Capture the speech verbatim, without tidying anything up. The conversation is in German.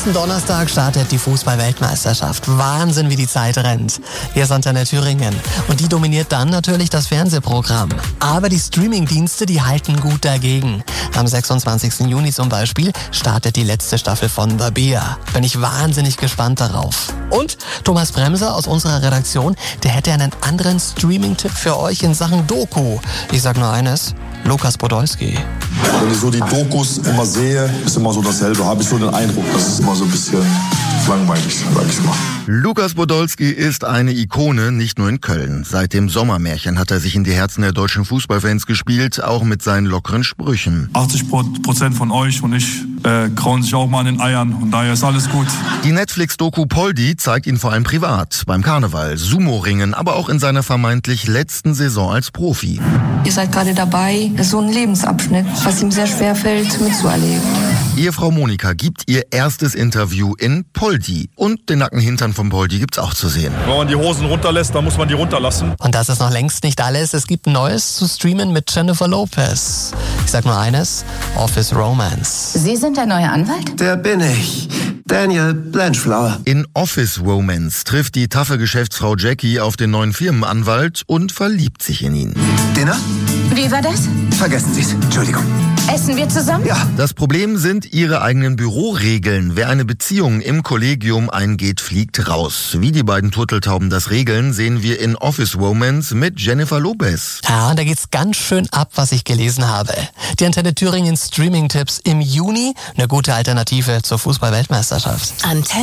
Nächsten Donnerstag startet die Fußball-Weltmeisterschaft. Wahnsinn, wie die Zeit rennt. Hier ist Antenne Thüringen. Und die dominiert dann natürlich das Fernsehprogramm. Aber die Streamingdienste, die halten gut dagegen. Am sechsundzwanzigsten Juni zum Beispiel startet die letzte Staffel von The Bear. Bin ich wahnsinnig gespannt darauf. Und Thomas Bremser aus unserer Redaktion, der hätte einen anderen Streaming-Tipp für euch in Sachen Doku. Ich sag nur eines, Lukas Podolski. Wenn ich so die Dokus immer sehe, ist immer so dasselbe. Habe ich so den Eindruck, das ist immer so ein bisschen langweilig, sag ich mal. Lukas Podolski ist eine Ikone, nicht nur in Köln. Seit dem Sommermärchen hat er sich in die Herzen der deutschen Fußballfans gespielt, auch mit seinen lockeren Sprüchen. achtzig Prozent von euch und ich äh, krauen sich auch mal an den Eiern und daher ist alles gut. Die Netflix-Doku Poldi zeigt ihn vor allem privat, beim Karneval, Sumo-Ringen, aber auch in seiner vermeintlich letzten Saison als Profi. Ihr seid gerade dabei, so ein Lebensabschnitt, was ihm sehr schwer fällt, mitzuerleben. Ehefrau Monika gibt ihr erstes Interview in Poldi. Und den nackten Hintern von Poldi gibt's auch zu sehen. Wenn man die Hosen runterlässt, dann muss man die runterlassen. Und das ist noch längst nicht alles. Es gibt Neues zu streamen mit Jennifer Lopez. Ich sag nur eines, Office Romance. Sie sind der neue Anwalt? Der bin ich. Daniel Blanchflower. In Office Romance trifft die taffe Geschäftsfrau Jackie auf den neuen Firmenanwalt und verliebt sich in ihn. Dinner? Wie war das? Vergessen Sie's. Entschuldigung. Essen wir zusammen? Ja. Das Problem sind ihre eigenen Büroregeln. Wer eine Beziehung im Kollegium eingeht, fliegt raus. Wie die beiden Turteltauben das regeln, sehen wir in Office Romance mit Jennifer Lopez. Ja, und da geht's ganz schön ab, was ich gelesen habe. Die Antenne Thüringen Streaming-Tipps im Juni, eine gute Alternative zur Fußball-Weltmeisterschaft. Antenne